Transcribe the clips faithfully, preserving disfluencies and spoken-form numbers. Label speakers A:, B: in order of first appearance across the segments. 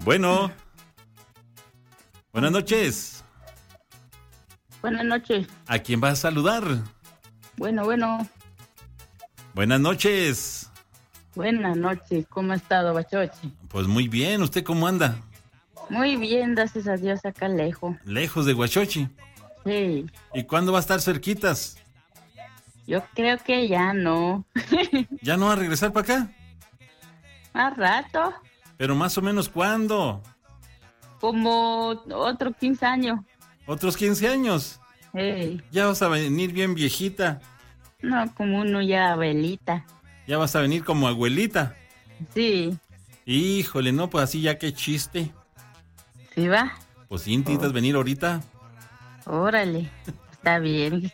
A: Bueno. Buenas noches.
B: Buenas noches.
A: ¿A quién vas a saludar?
B: Bueno, bueno.
A: Buenas noches.
B: Buenas noches. ¿Cómo ha estado, Bachochi?
A: Pues muy bien. ¿Usted cómo anda?
B: Muy bien, gracias a Dios, acá lejos.
A: Lejos de Huachochi.
B: Sí.
A: ¿Y cuándo va a estar cerquitas?
B: Yo creo que ya no.
A: ¿Ya no va a regresar para acá?
B: Más rato.
A: ¿Pero más o menos cuándo?
B: Como otros quince años.
A: ¿Otros quince años?
B: Sí.
A: Ya vas a venir bien viejita.
B: No, como uno ya abuelita.
A: Ya vas a venir como abuelita.
B: Sí.
A: Híjole, no, pues así ya qué chiste.
B: ¿Sí va?
A: Pues sí, intentas
B: Oh.
A: venir ahorita.
B: Órale, está bien.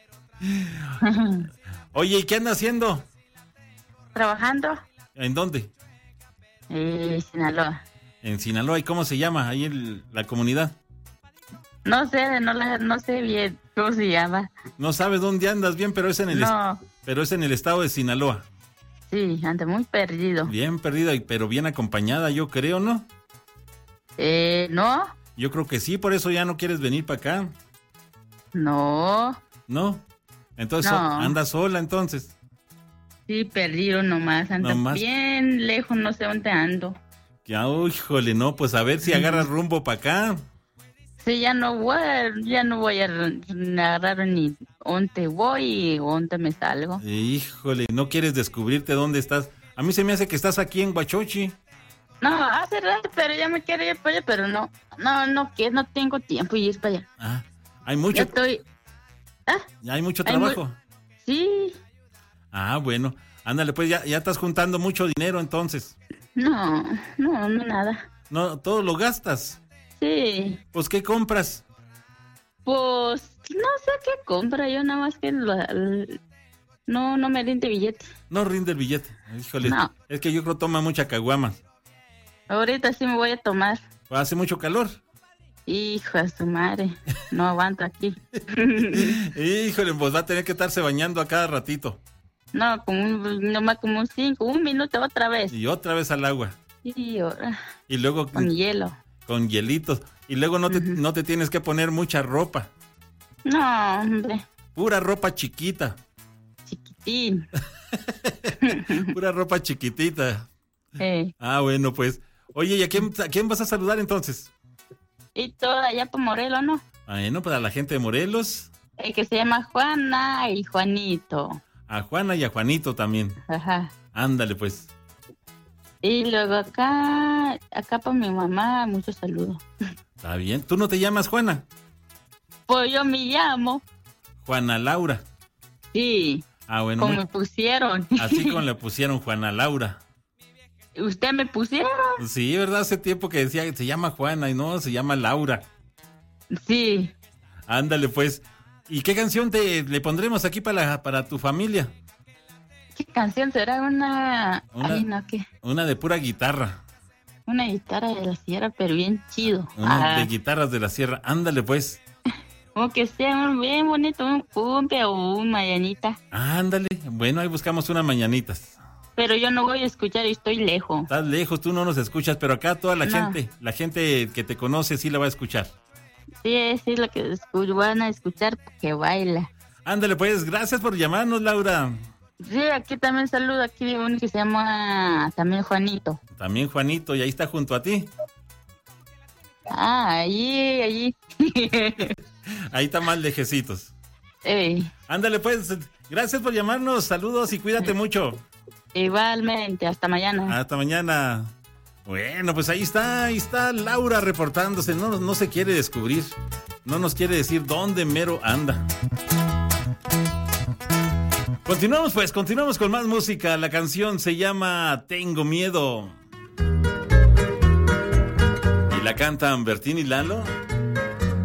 A: Oye, ¿y qué anda haciendo?
B: ¿Trabajando?
A: ¿En dónde?
B: Eh, Sinaloa.
A: En Sinaloa. ¿Y cómo se llama ahí en la comunidad?
B: No sé, no, la, no sé bien cómo se llama.
A: No sabes dónde andas bien, pero es en el
B: No.
A: est- pero es en el estado de Sinaloa.
B: Sí, anda muy perdido.
A: Bien perdida, pero bien acompañada, yo creo, ¿no?
B: Eh, no,
A: Yo creo que sí, por eso ya no quieres venir para acá,
B: no.
A: ¿no? Entonces
B: No.
A: andas sola, entonces.
B: Sí, perdido nomás, anda
A: Nomás.
B: bien lejos, no sé dónde ando.
A: Ya, oh, híjole, no, pues a ver si agarras rumbo para acá.
B: Sí, ya no voy, ya no voy a agarrar ni dónde voy y dónde me salgo.
A: Híjole, no quieres descubrirte dónde estás. A mí se me hace que estás aquí en Huachochi.
B: No, hace rato, pero ya me quiero ir para allá, pero no, no, no, que no tengo tiempo de ir para allá.
A: Ah, hay
B: Ya
A: mucho,
B: estoy, ah,
A: ya hay mucho
B: hay mu-
A: trabajo.
B: sí,
A: Ah, bueno, ándale, pues ya, ya estás juntando mucho dinero entonces.
B: no, no, no nada.
A: No, todo lo gastas.
B: Sí,
A: Pues, ¿qué compras?
B: pues, no sé qué compra, yo nada más que lo- l- no, no me rinde billete.
A: No rinde el billete. Híjole,
B: No.
A: es que yo creo toma mucha caguama.
B: Ahorita sí me voy a tomar.
A: Hace mucho calor.
B: Hijo de su madre, no aguanto aquí.
A: Híjole, pues va a tener que estarse bañando a cada ratito.
B: No, como un, nomás como un cinco, un minuto otra vez.
A: Y otra vez al agua.
B: Y ahora,
A: Y luego
B: con hielo.
A: con hielitos. Y luego no te,
B: Ujú.
A: no te tienes que poner mucha ropa.
B: No, hombre,
A: Pura ropa chiquita.
B: chiquitín.
A: Pura ropa chiquitita.
B: Eh,
A: Ah, bueno, pues. Oye, ¿y a quién, a quién vas a saludar entonces?
B: y todo allá por Morelos, ¿no?
A: Bueno, pues a la gente de Morelos,
B: El que se llama Juana y Juanito.
A: a Juana y a Juanito también.
B: Ajá.
A: Ándale, pues.
B: Y luego acá, acá para mi mamá, muchos saludos.
A: Está bien. ¿Tú no te llamas Juana?
B: Pues yo me llamo.
A: Juana Laura.
B: Sí,
A: Ah, bueno.
B: como
A: muy-
B: me pusieron.
A: Así como le pusieron Juana Laura.
B: ¿Usted me pusieron?
A: Sí, ¿verdad? Hace tiempo que decía que se llama Juana y no, se llama Laura.
B: Sí.
A: Ándale, pues. ¿Y qué canción te le pondremos aquí para, para tu familia?
B: ¿Qué canción será? Una...
A: Una-
B: Ay, no, ¿qué?
A: Una de pura guitarra.
B: Una guitarra de la sierra, pero bien chido.
A: Una
B: Ah,
A: de guitarras de la sierra. Ándale, pues.
B: como que sea un bien bonito, un cumbia o un mañanita.
A: Ándale. Bueno, ahí buscamos unas mañanitas.
B: Pero yo no voy a escuchar y estoy lejos.
A: Estás lejos, tú no nos escuchas, pero acá toda la
B: No.
A: gente, la gente que te conoce sí la va a escuchar.
B: Sí, sí, lo que escu- van a escuchar porque baila.
A: Ándale, pues. Gracias por llamarnos, Laura.
B: Sí, aquí también saludo, aquí hay uno que se llama también Juanito.
A: También Juanito, y ahí está junto a ti.
B: Ah, allí, allí.
A: Ahí está más lejecitos.
B: Ey,
A: Ándale, pues. Gracias por llamarnos. Saludos y cuídate mucho.
B: igualmente, hasta mañana.
A: Hasta mañana. Bueno, pues ahí está, ahí está Laura reportándose. No, no se quiere descubrir. No nos quiere decir dónde mero anda. Continuamos pues, continuamos con más música. La canción se llama Tengo Miedo. Y la cantan Bertín y Lalo.